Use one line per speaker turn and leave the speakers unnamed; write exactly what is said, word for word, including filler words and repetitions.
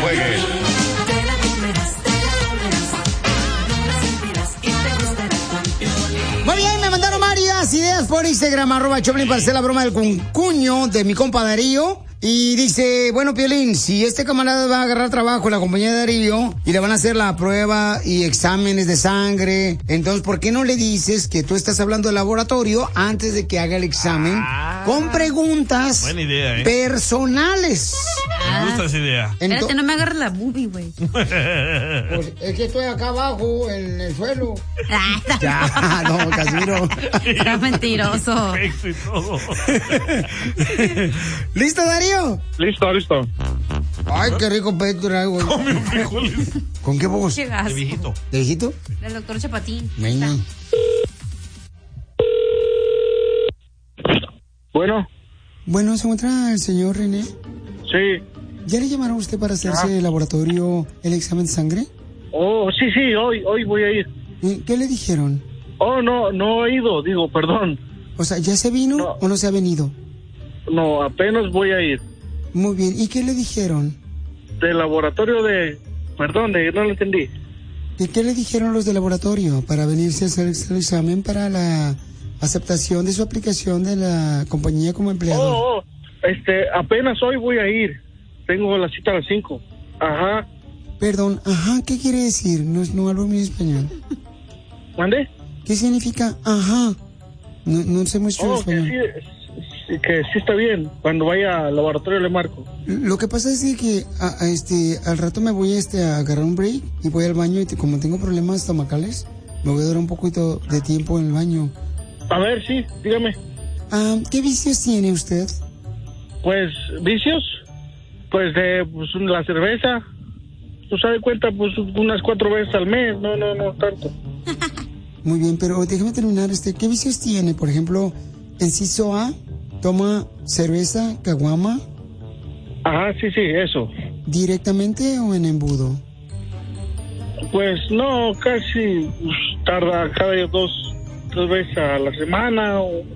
juegue.
Muy bien, me mandaron varias ideas por Instagram, arroba Choplin, para hacer la broma del cuño de mi compa Darío. Y dice, bueno, Piolín, si este camarada va a agarrar trabajo en la compañía de Darío y le van a hacer la prueba y exámenes de sangre, entonces, ¿por qué no le dices que tú estás hablando del laboratorio antes de que haga el examen ah, con preguntas
buena idea, ¿eh?
personales?
Me gusta esa idea.
Espérate, no me agarres la boobie, güey.
Pues es que estoy acá abajo, en el suelo. Ya, no, Casimiro.
Era mentiroso.
¿Listo, Darío?
Listo, listo.
Ay, qué rico pecho traigo.
Come frijoles.
¿Con qué voz?
Qué
De viejito.
¿De viejito?
El doctor Chapatín.
Venga.
Bueno.
Bueno, ¿se encuentra el señor René?
Sí.
¿Ya le llamaron a usted para hacerse ah. el laboratorio, el examen de sangre?
Oh, sí, sí, hoy, hoy voy a ir.
¿Qué le dijeron?
Oh, no, no he ido, digo, perdón.
O sea, ¿ya se vino no. o no se ha venido?
No, apenas voy a ir.
Muy bien, ¿y qué le dijeron?
Del laboratorio de... Perdón, de... no lo entendí.
¿Y qué le dijeron los del laboratorio para venirse a hacer el examen para la aceptación de su aplicación de la compañía como empleado?
Oh, oh, este, apenas hoy voy a ir. Tengo la cita a las cinco. Ajá.
Perdón, ajá, ¿qué quiere decir? No, no hablo muy español.
¿Mande?
¿Qué significa ajá? No, no sé mucho
oh,
español.
Que sí, que sí está bien. Cuando vaya al laboratorio le marco.
Lo que pasa es que a, a este al rato me voy a, este, a agarrar un break y voy al baño y te, como tengo problemas estomacales, me voy a dar un poquito de tiempo en el baño.
A ver, sí, dígame.
Ah, ¿qué vicios tiene usted?
Pues, ¿vicios? Pues de pues, la cerveza. Pues se da cuenta, pues unas cuatro veces al mes. No, no, no tanto.
Muy bien, pero déjame terminar. este ¿Qué vicios tiene? Por ejemplo, inciso A, toma cerveza, caguama.
Ajá, sí, sí, eso.
¿Directamente o en embudo?
Pues no, casi pues, tarda cada dos, dos veces a la semana o